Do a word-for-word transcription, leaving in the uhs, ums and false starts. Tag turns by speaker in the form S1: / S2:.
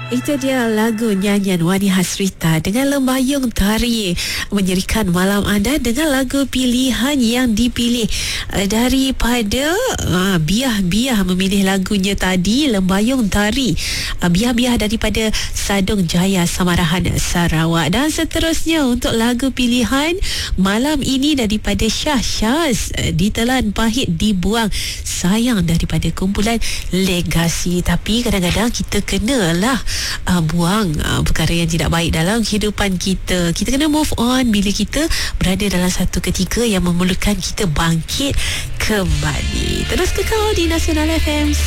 S1: Itu dia lagu nyanyian Wani Hasrita dengan Lembayung Tari menyerikan malam anda dengan lagu pilihan yang dipilih daripada uh, Biah-Biah memilih lagunya tadi, Lembayung Tari, uh, Biah-Biah daripada Sadung Jaya Samarahan Sarawak. Dan seterusnya untuk lagu pilihan malam ini daripada Syah Syaz, uh, Ditelan Pahit Dibuang Sayang daripada kumpulan Legasi. Tapi kadang-kadang kita kenalah Uh, buang uh, perkara yang tidak baik dalam kehidupan kita. Kita kena move on bila kita berada dalam satu ketika yang memerlukan kita bangkit kembali. Terus kekal di Nasional F M.